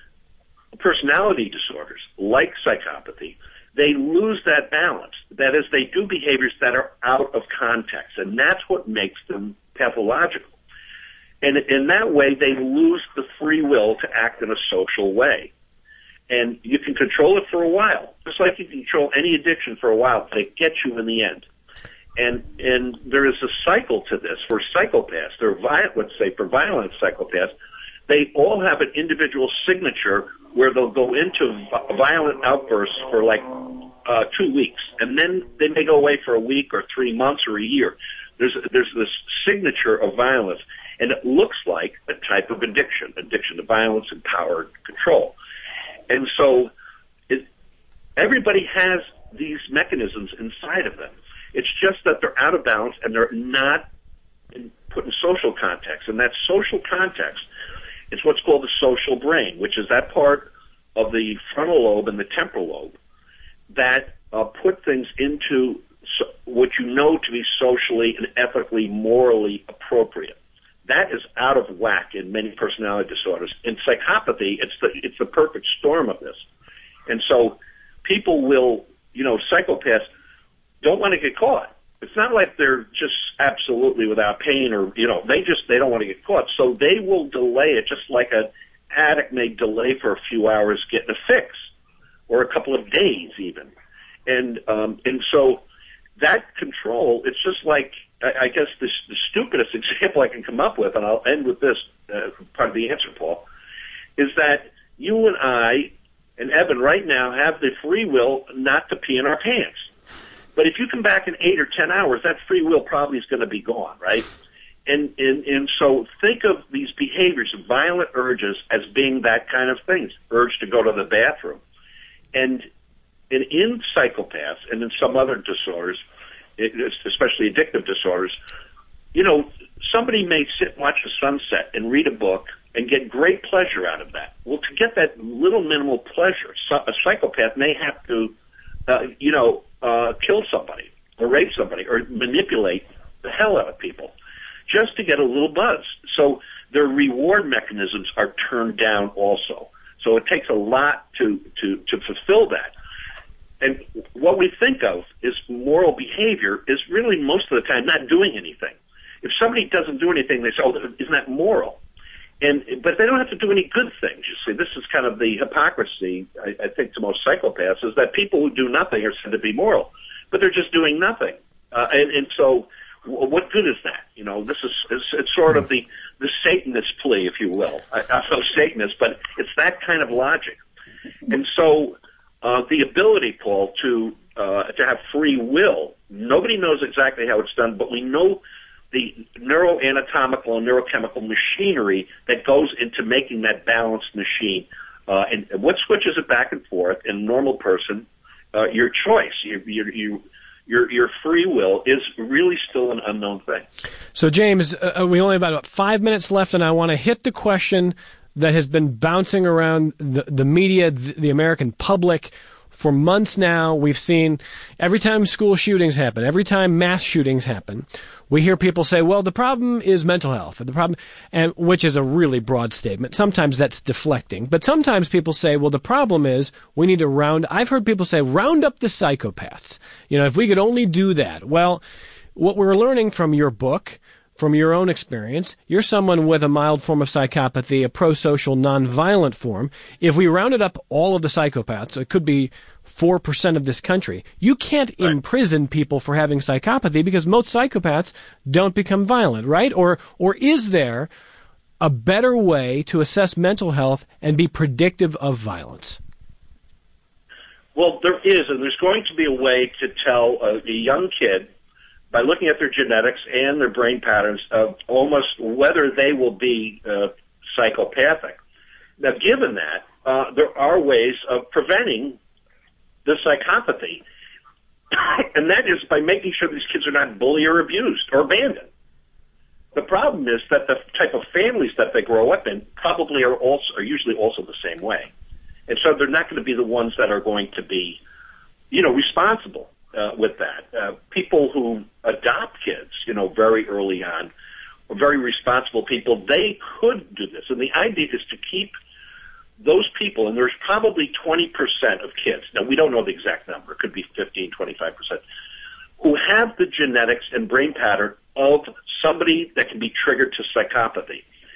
personality disorders, like psychopathy, they lose that balance. That is, they do behaviors that are out of context, and that's what makes them pathological. And in that way, they lose the free will to act in a social way. And you can control it for a while, just like you can control any addiction for a while, but it gets you in the end. And and there is a cycle to this for psychopaths. They're violent, let's say for violent psychopaths, they all have an individual signature where they'll go into violent outbursts for like uh, two weeks, and then they may go away for a week or three months or a year. There's there's this signature of violence, and it looks like a type of addiction, addiction to violence and power and control. And so it, everybody has these mechanisms inside of them. It's just that they're out of balance and they're not in, put in social context. And that social context is what's called the social brain, which is that part of the frontal lobe and the temporal lobe that uh, put things into so, what you know to be socially and ethically, morally appropriate. That is out of whack in many personality disorders. In psychopathy, it's the it's the perfect storm of this. And so people will, you know, psychopaths don't want to get caught. It's not like they're just absolutely without pain or, you know, they just, they don't want to get caught. So they will delay it just like an addict may delay for a few hours getting a fix or a couple of days even. And, um, and so that control, it's just like, I guess the, the stupidest example I can come up with, and I'll end with this uh, part of the answer, Paul, is that you and I and Evan right now have the free will not to pee in our pants. But if you come back in eight or ten hours, that free will probably is going to be gone, right? And, and and so think of these behaviors, violent urges, as being that kind of thing, urge to go to the bathroom. And, and in psychopaths and in some other disorders, especially addictive disorders, you know, somebody may sit and watch the sunset and read a book and get great pleasure out of that. Well, to get that little minimal pleasure, a psychopath may have to, uh, you know, uh, kill somebody or rape somebody or manipulate the hell out of people just to get a little buzz. So their reward mechanisms are turned down also. So it takes a lot to, to, to fulfill that. And what we think of is moral behavior is really most of the time not doing anything. If somebody doesn't do anything, they say, oh, isn't that moral? And but they don't have to do any good things, you see. This is kind of the hypocrisy, I, I think, to most psychopaths, is that people who do nothing are said to be moral, but they're just doing nothing. Uh, and, and so w- what good is that? You know, this is it's, it's sort of the, the Satanist plea, if you will. I, I'm no Satanist, but it's that kind of logic. And so Uh, the ability, Paul, to uh, to have free will, nobody knows exactly how it's done, but we know the neuroanatomical and neurochemical machinery that goes into making that balanced machine. Uh, and, and what switches it back and forth in a normal person, uh, your choice, your, your, your, your, your free will is really still an unknown thing. So, James, uh, we only have about five minutes left, and I want to hit the question that has been bouncing around the, the media, the, the American public for months now. We've seen every time school shootings happen, every time mass shootings happen, we hear people say, well, the problem is mental health, or the problem, and which is a really broad statement. Sometimes that's deflecting, but sometimes people say, well, the problem is we need to round, I've heard people say, round up the psychopaths. You know, if we could only do that. Well, what we're learning from your book, from your own experience, you're someone with a mild form of psychopathy, a prosocial, nonviolent form. If we rounded up all of the psychopaths, it could be four percent of this country. You can't right. imprison people for having psychopathy because most psychopaths don't become violent, right? Or, or is there a better way to assess mental health and be predictive of violence? Well, there is, and there's going to be a way to tell a, a young kid, by looking at their genetics and their brain patterns, of almost whether they will be uh, psychopathic. Now, given that, uh, there are ways of preventing the psychopathy, and that is by making sure these kids are not bullied or abused or abandoned. The problem is that the type of families that they grow up in probably are also are usually also the same way, and so they're not going to be the ones that are going to be, you know, responsible. Uh, with that. Uh, people who adopt kids, you know, very early on, are very responsible people. They could do this. And the idea is to keep those people, and there's probably twenty percent of kids, now we don't know the exact number, it could be fifteen, twenty-five percent, who have the genetics and brain pattern of somebody that can be triggered to psychopathy.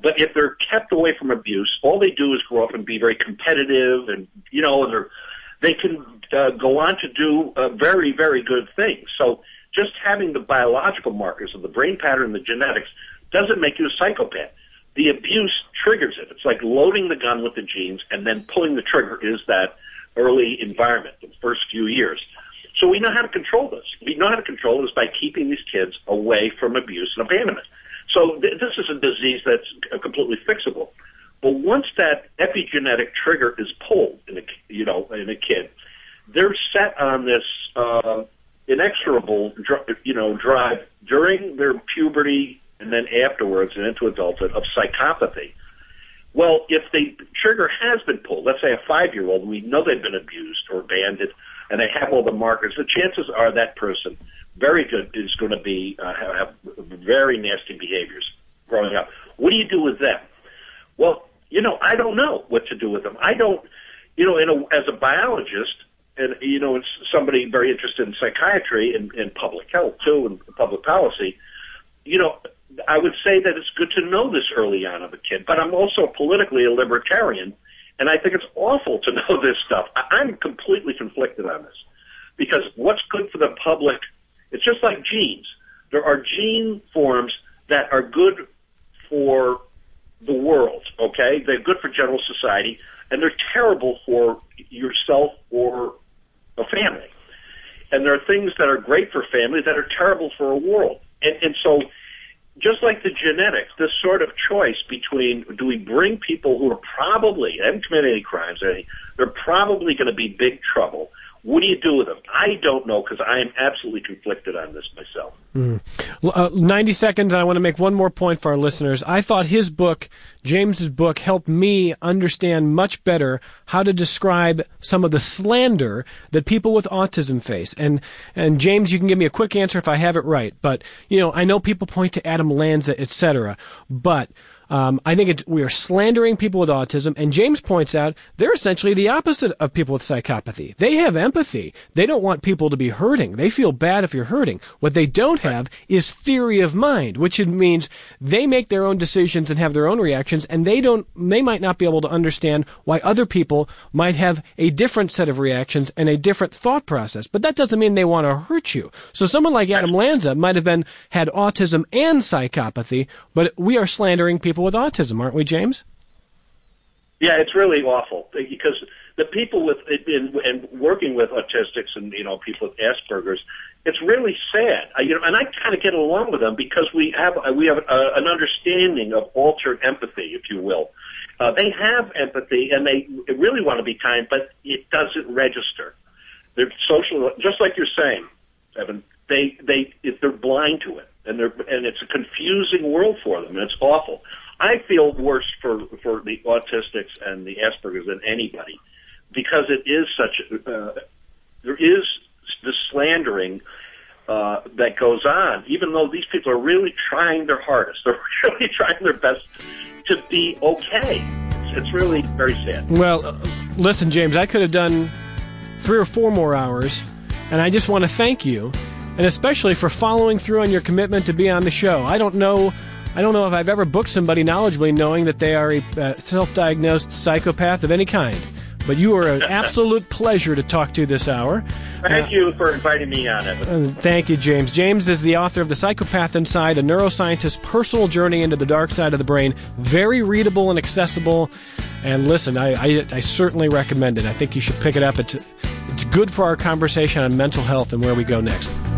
But if they're kept away from abuse, all they do is grow up and be very competitive, and you know, and they're, they can uh, go on to do uh, very, very good things. So just having the biological markers of the brain pattern, the genetics, doesn't make you a psychopath. The abuse triggers it. It's like loading the gun with the genes, and then pulling the trigger is that early environment, the first few years. So we know how to control this. We know how to control this by keeping these kids away from abuse and abandonment. So th- this is a disease that's completely fixable. But once that epigenetic trigger is pulled in a, you know, in a kid, they're set on this uh, inexorable, you know, drive during their puberty and then afterwards and into adulthood of psychopathy. Well, if the trigger has been pulled, let's say a five-year-old, we know they've been abused or abandoned, and they have all the markers, the chances are that person, very good, is going to be uh, have very nasty behaviors growing up. What do you do with them? Well, you know, I don't know what to do with them. I don't, you know, in a, as a biologist, and, you know, it's somebody very interested in psychiatry and, and public health, too, and public policy, you know, I would say that it's good to know this early on of a kid, but I'm also politically a libertarian, and I think it's awful to know this stuff. I, I'm completely conflicted on this, because what's good for the public, it's just like genes. There are gene forms that are good for the world, okay? They're good for general society, and they're terrible for yourself or a family. And there are things that are great for family that are terrible for a world. And, and so just like the genetics, this sort of choice between, do we bring people who are probably, haven't committed any crimes, any, they're probably going to be big trouble. What do you do with them? I don't know, because I am absolutely conflicted on this myself. Mm. Uh, ninety seconds, and I want to make one more point for our listeners. I thought his book, James's book, helped me understand much better how to describe some of the slander that people with autism face. And and James, you can give me a quick answer if I have it right. But, you know, I know people point to Adam Lanza, et cetera, but Um, I think it, we are slandering people with autism, and James points out they're essentially the opposite of people with psychopathy. They have empathy. They don't want people to be hurting. They feel bad if you're hurting. What they don't have is theory of mind, which means they make their own decisions and have their own reactions, and they don't. They might not be able to understand why other people might have a different set of reactions and a different thought process. But that doesn't mean they want to hurt you. So someone like Adam Lanza might have been had autism and psychopathy, but we are slandering people with autism, aren't we, James? Yeah, it's really awful, because the people with in, and working with autistics and, you know, people with Asperger's, it's really sad. I, you know, and I kind of get along with them because we have we have a, an understanding of altered empathy, if you will. Uh, they have empathy and they really want to be kind, but it doesn't register. They're social, just like you're saying, Evan. They they if they're blind to it, and they're and it's a confusing world for them, and it's awful. I feel worse for for the autistics and the Asperger's than anybody, because it is such uh, there is the slandering uh, that goes on, even though these people are really trying their hardest. They're really trying their best to be okay. It's, it's really very sad. Well, uh, listen, James, I could have done three or four more hours, and I just want to thank you, and especially for following through on your commitment to be on the show. I don't know... I don't know if I've ever booked somebody knowledgeably knowing that they are a uh, self-diagnosed psychopath of any kind. But you are an absolute pleasure to talk to this hour. Thank uh, you for inviting me on, Evan. Uh, thank you, James. James is the author of The Psychopath Inside, a neuroscientist's personal journey into the dark side of the brain. Very readable and accessible. And listen, I, I, I certainly recommend it. I think you should pick it up. It's, it's good for our conversation on mental health and where we go next.